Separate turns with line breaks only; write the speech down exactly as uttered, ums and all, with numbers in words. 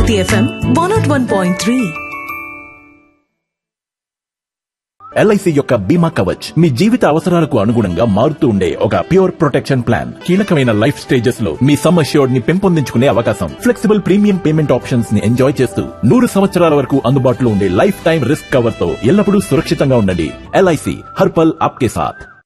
Shakti FM one not one point three.
LIC యొక్క బీమా కవచ్ మీ జీవిత అవసరాలకు అనుగుణంగా మారుతూ ఉండే ఒక ప్యూర్ ప్రొటెక్షన్ ప్లాన్. కీలకమైన లైఫ్ స్టేజెస్ లో మీ సమ్ అష్యూర్డ్ ని పెంపొందించుకునే అవకాశం, ఫ్లెక్సిబుల్ ప్రీమియం పేమెంట్ ఆప్షన్స్ ని ఎంజాయ్ చేస్తూ నూరు సంవత్సరాల వరకు అందుబాటులో ఉండే లైఫ్ టైం రిస్క్ కవర్ తో ఎల్లప్పుడూ సురక్షితంగా ఉండండి. ఎల్ఐసి హర్ పల్ ఆప్కే సాథ్.